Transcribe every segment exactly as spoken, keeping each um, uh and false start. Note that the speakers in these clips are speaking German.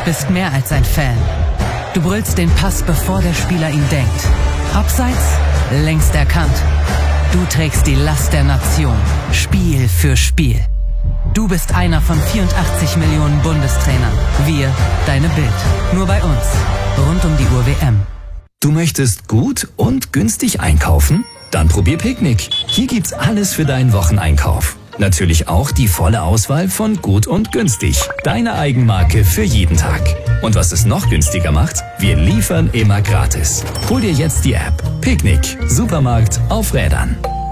bist mehr als ein Fan. Du brüllst den Pass, bevor der Spieler ihn denkt. Abseits, längst erkannt. Du trägst die Last der Nation, Spiel für Spiel. Du bist einer von vierundachtzig Millionen Bundestrainern. Wir, deine Bild. Nur bei uns. Rund um die Uhr W M. Du möchtest gut und günstig einkaufen? Dann probier Picknick. Hier gibt's alles für deinen Wocheneinkauf. Natürlich auch die volle Auswahl von gut und günstig. Deine Eigenmarke für jeden Tag. Und was es noch günstiger macht, wir liefern immer gratis. Hol dir jetzt die App. Picknick. Supermarkt auf Rädern.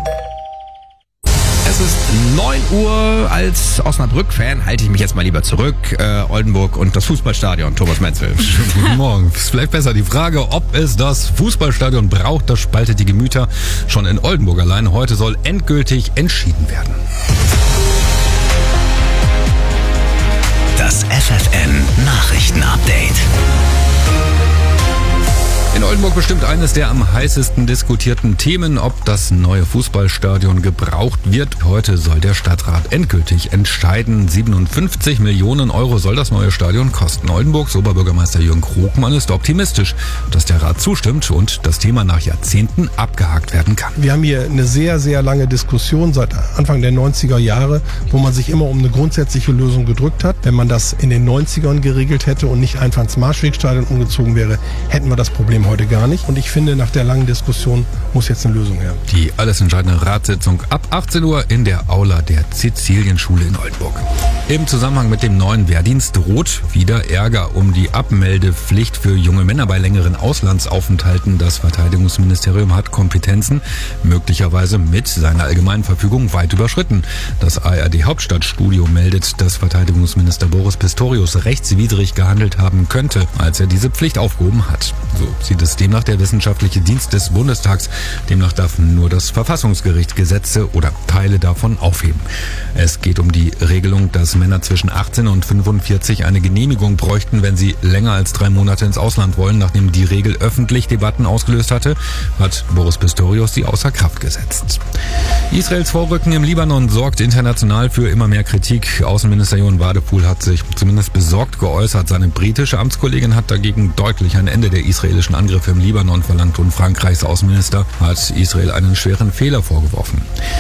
Es ist neun Uhr. Als Osnabrück-Fan halte ich mich jetzt mal lieber zurück. Äh, Oldenburg und das Fußballstadion. Thomas Menzel. Guten Morgen. Ist vielleicht besser die Frage, ob es das Fußballstadion braucht. Das spaltet die Gemüter. Schon in Oldenburg allein. Heute soll endgültig entschieden werden. Das F F N-Nachrichten-Update. In Oldenburg bestimmt eines der am heißesten diskutierten Themen, ob das neue Fußballstadion gebraucht wird. Heute soll der Stadtrat endgültig entscheiden. siebenundfünfzig Millionen Euro soll das neue Stadion kosten. Oldenburgs Oberbürgermeister Jürgen Krogmann ist optimistisch, dass der Rat zustimmt und das Thema nach Jahrzehnten abgehakt werden kann. Wir haben hier eine sehr, sehr lange Diskussion seit Anfang der neunziger Jahre, wo man sich immer um eine grundsätzliche Lösung gedrückt hat. Wenn man das in den neunzigern geregelt hätte und nicht einfach ins Marschwegstadion umgezogen wäre, hätten wir das Problem heute gar nicht. Und ich finde, nach der langen Diskussion muss jetzt eine Lösung her. Die alles entscheidende Ratssitzung ab achtzehn Uhr in der Aula der Sizilienschule in Oldenburg. Im Zusammenhang mit dem neuen Wehrdienst droht wieder Ärger um die Abmeldepflicht für junge Männer bei längeren Auslandsaufenthalten. Das Verteidigungsministerium hat Kompetenzen möglicherweise mit seiner allgemeinen Verfügung weit überschritten. Das A R D Hauptstadtstudio meldet, dass Verteidigungsminister Boris Pistorius rechtswidrig gehandelt haben könnte, als er diese Pflicht aufgehoben hat. So sieht es demnach der wissenschaftliche Dienst des Bundestags. Demnach darf nur das Verfassungsgericht Gesetze oder Teile davon aufheben. Es geht um die Regelung, dass Männer zwischen achtzehn und fünfundvierzig eine Genehmigung bräuchten, wenn sie länger als drei Monate ins Ausland wollen. Nachdem die Regel öffentlich Debatten ausgelöst hatte, hat Boris Pistorius sie außer Kraft gesetzt. Israels Vorrücken im Libanon sorgt international für immer mehr Kritik. Außenminister Jon Wadepool hat sich zumindest besorgt geäußert. Seine britische Amtskollegin hat dagegen deutlich ein Ende der israelischen Angriffe im Libanon verlangt und Frankreichs Außenminister hat Israel einen schweren Fehler vorgeworfen.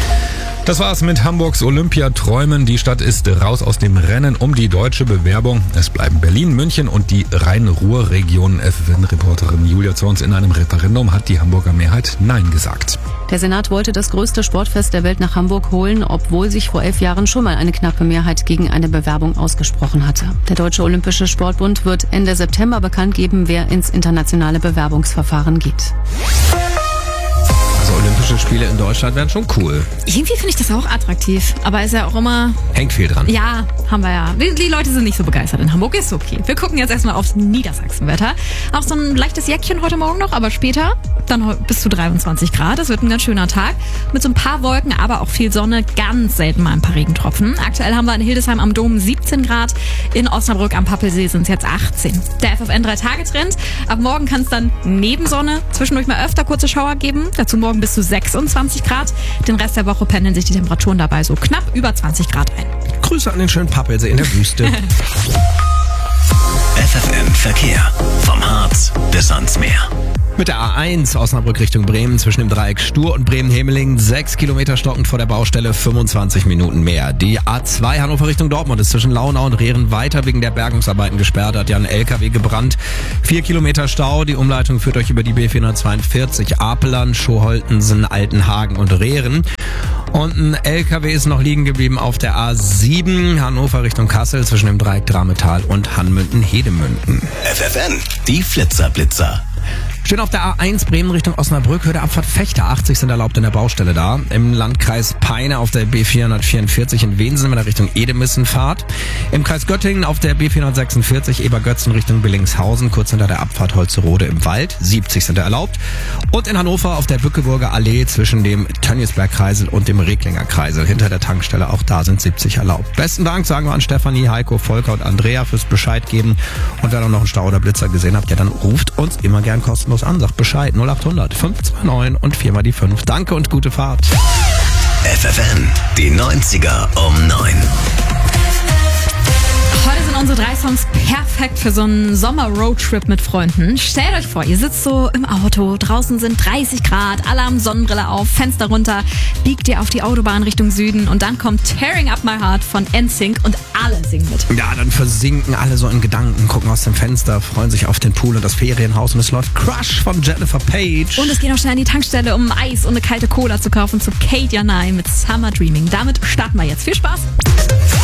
Das war's mit Hamburgs Olympiaträumen. Die Stadt ist raus aus dem Rennen um die deutsche Bewerbung. Es bleiben Berlin, München und die Rhein-Ruhr-Region. F F N-Reporterin Julia Zorns in einem Referendum hat die Hamburger Mehrheit Nein gesagt. Der Senat wollte das größte Sportfest der Welt nach Hamburg holen, obwohl sich vor elf Jahren schon mal eine knappe Mehrheit gegen eine Bewerbung ausgesprochen hatte. Der Deutsche Olympische Sportbund wird Ende September bekannt geben, wer ins internationale Bewerbungsverfahren geht. Also Olympische Spiele in Deutschland wären schon cool. Irgendwie finde ich das auch attraktiv, aber ist ja auch immer... Hängt viel dran. Ja, haben wir ja. Die, die Leute sind nicht so begeistert. In Hamburg ist okay. Wir gucken jetzt erstmal aufs Niedersachsenwetter. Auch so ein leichtes Jäckchen heute Morgen noch, aber später dann bis zu dreiundzwanzig Grad. Das wird ein ganz schöner Tag mit so ein paar Wolken, aber auch viel Sonne. Ganz selten mal ein paar Regentropfen. Aktuell haben wir in Hildesheim am Dom siebzehn Grad. In Osnabrück am Pappelsee sind es jetzt achtzehn. Der F F N drei Tage Trend. Ab morgen kann es dann neben Sonne zwischendurch mal öfter kurze Schauer geben. Dazu morgen bis zu sechsundzwanzig Grad. Den Rest der Woche pendeln sich die Temperaturen dabei so knapp über zwanzig Grad ein. Grüße an den schönen Pappelsee in der Wüste. F F N Verkehr. Vom Harz bis ans Meer. Mit der A eins Osnabrück Richtung Bremen zwischen dem Dreieck Stur und Bremen-Hemeling sechs Kilometer stockend vor der Baustelle, fünfundzwanzig Minuten mehr. Die A zwei Hannover Richtung Dortmund ist zwischen Launau und Rehren weiter wegen der Bergungsarbeiten gesperrt, hat ja ein L K W gebrannt. vier Kilometer Stau, die Umleitung führt euch über die B vierhundertzweiundvierzig Apelern, Schoholtensen, Altenhagen und Rehren. Und ein L K W ist noch liegen geblieben auf der A sieben Hannover Richtung Kassel zwischen dem Dreieck Drametal und Hanmünden-Hedemünden. F F N, die Flitzer-Blitzer. Schön auf der A eins Bremen Richtung Osnabrück, Höhe der Abfahrt Fechter, achtzig sind erlaubt in der Baustelle da. Im Landkreis Peine auf der B vierhundertvierundvierzig in Wensen in der Richtung Edemissenfahrt. Im Kreis Göttingen auf der B vierhundertsechsundvierzig Ebergötzen Richtung Billingshausen, kurz hinter der Abfahrt Holzerode im Wald, siebzig sind erlaubt. Und in Hannover auf der Bückeburger Allee zwischen dem Tönniesberg-Kreisel und dem Recklinger Kreisel hinter der Tankstelle, auch da sind siebzig erlaubt. Besten Dank sagen wir an Stefanie, Heiko, Volker und Andrea fürs Bescheid geben. Und wenn ihr noch einen Stau oder Blitzer gesehen habt, ja dann ruft uns immer gern kostenlos an, sagt Bescheid, null acht hundert fünf zwei neun und vier mal die fünf. Danke und gute Fahrt. F F N, die neunziger um neun. Heute sind unsere drei Songs perfekt für so einen Sommer-Roadtrip mit Freunden. Stellt euch vor, ihr sitzt so im Auto, draußen sind dreißig Grad, alle haben Sonnenbrille auf, Fenster runter, biegt ihr auf die Autobahn Richtung Süden und dann kommt Tearing Up My Heart von N Sync und alle singen mit. Ja, dann versinken alle so in Gedanken, gucken aus dem Fenster, freuen sich auf den Pool und das Ferienhaus und es läuft Crush von Jennifer Page. Und es geht auch schnell an die Tankstelle, um Eis und eine kalte Cola zu kaufen zu Kate Janai mit Summer Dreaming. Damit starten wir jetzt. Viel Spaß!